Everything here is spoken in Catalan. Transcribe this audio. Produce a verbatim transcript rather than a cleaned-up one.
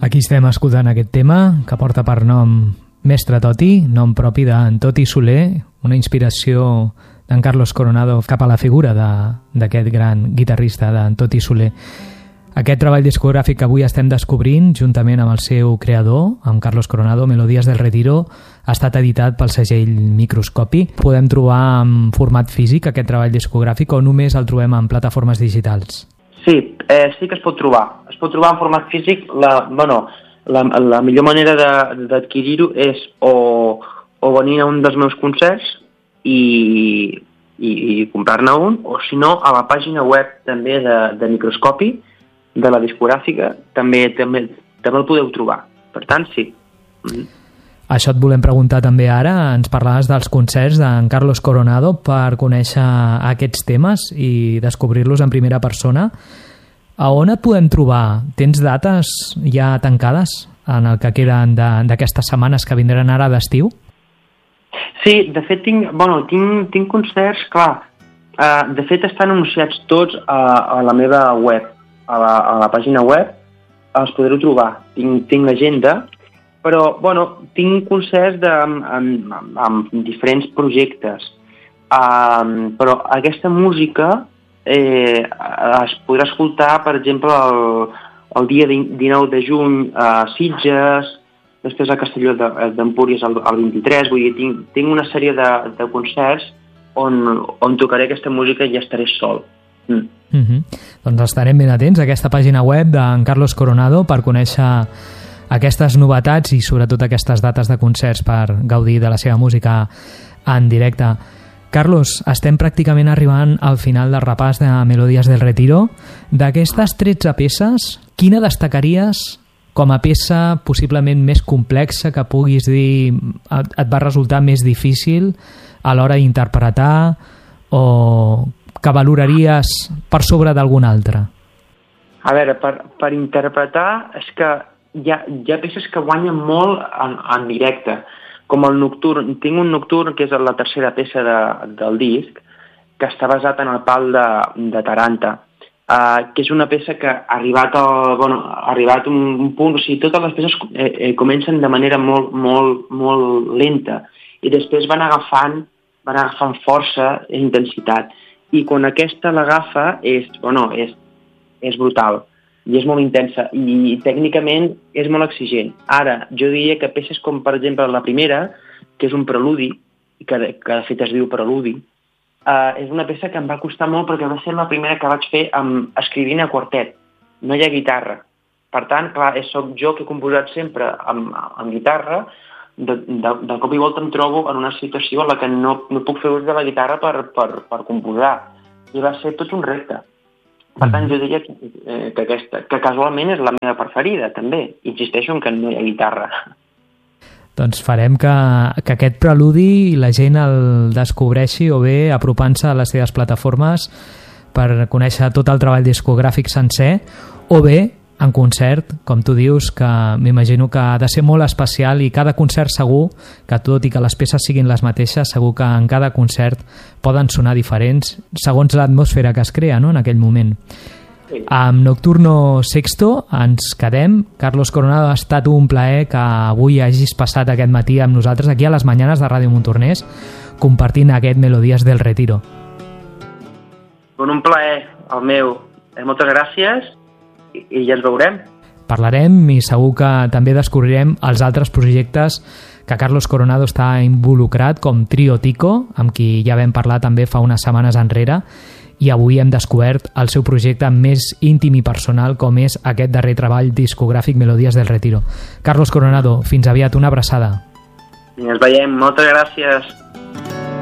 Aquí estem escoltant aquest tema que porta per nom Mestre Toti, nom propi d'en Toti Soler, una inspiració d'en Carlos Coronado cap a la figura d'aquest gran guitarrista, d'en Toti Soler. Aquest treball discogràfic que avui estem descobrint, juntament amb el seu creador, amb Carlos Coronado, Melodías del Retiro, ha estat editat pel segell Microscopi. Podem trobar en format físic aquest treball discogràfic o només el trobem en plataformes digitals? Sí, eh, sí que es pot trobar. Es pot trobar en format físic. La, bueno, la, la millor manera d'adquirir-ho és o, o venir a un dels meus concerts i, i, i comprar-ne un, o si no, a la pàgina web també de, de Microscopi, de la discogràfica, també, també, també el podeu trobar. Per tant, sí. Mm-hmm. Això et volem preguntar també ara. Ens parlaves dels concerts d'en Carlos Coronado per conèixer aquests temes i descobrir-los en primera persona. A on et podem trobar? Tens dates ja tancades en el que queden d'aquestes setmanes que vindran ara d'estiu? Sí, de fet tinc, bueno, tinc, tinc concerts, clar. Uh, de fet estan anunciats tots a, a la meva web, a la, a la pàgina web, els podreu trobar. Tinc, tinc l'agenda, però, bueno, tinc concerts de, amb, amb, amb diferents projectes. Um, però aquesta música eh, es podrà escoltar, per exemple, el, el dia dinou de juny a Sitges, després a Castelló d'Empúries el, el vint-i-tres, vull dir, tinc, tinc una sèrie de, de concerts on, on tocaré aquesta música i ja estaré sol. Mm. Mm-hmm. Doncs estarem ben atents a aquesta pàgina web d'en Carlos Coronado per conèixer aquestes novetats i sobretot aquestes dates de concerts per gaudir de la seva música en directe. Carlos, estem pràcticament arribant al final del repàs de Melodías del Retiro. D'aquestes tretze peces, quina destacaries com a peça possiblement més complexa que puguis dir et, et va resultar més difícil a l'hora d'interpretar o que valoraries per sobre d'alguna altra? A veure, per, per interpretar és que hi ha, hi ha peces que guanyen molt en, en directe, com el Nocturn. Tinc un Nocturn que és la tercera peça de, del disc, que està basat en el pal de, de Taranta, uh, que és una peça que ha arribat a, bueno, ha arribat a un, un punt, o sigui, totes les peces eh, eh, comencen de manera molt, molt, molt lenta i després van agafant, van agafant força i intensitat. I quan aquesta l'agafa és, bueno, és, és brutal i és molt intensa i tècnicament és molt exigent. Ara, jo diria que peces com, per exemple, la primera, que és un preludi, que, que de fet es diu preludi, uh, és una peça que em va costar molt perquè va ser la primera que vaig fer amb, escrivint a quartet, no hi ha guitarra. Per tant, clar, soc jo que he composat sempre amb, amb guitarra. De, de, de cop i volta em trobo en una situació en la que no, no puc fer ús de la guitarra per, per, per composar. I va ser tot un repte. Per tant, jo diria que, eh, que aquesta, que casualment és la meva preferida, també. Insisteixo en que no hi ha guitarra. Doncs farem que, que aquest preludi la gent el descobreixi o bé apropant-se a les seves plataformes per conèixer tot el treball discogràfic sencer o bé en concert, com tu dius, que m'imagino que ha de ser molt especial i cada concert segur que, tot i que les peces siguin les mateixes, segur que en cada concert poden sonar diferents segons l'atmosfera que es crea, no?, en aquell moment. Sí. Amb Nocturno Sexto ens quedem. Carlos Coronado, ha estat un plaer que avui hagis passat aquest matí amb nosaltres aquí a les Mañanes de Ràdio Montornès compartint aquest Melodías del Retiro. Un plaer, el meu. Moltes gràcies i ja ens veurem. Parlarem i segur que també descobrirem els altres projectes que Carlos Coronado està involucrat, com Trio Tico, amb qui ja vam parlar també fa unes setmanes enrere, i avui hem descobert el seu projecte més íntim i personal, com és aquest darrer treball discogràfic Melodías del Retiro. Carlos Coronado, fins aviat, una abraçada. I ens veiem, moltes gràcies.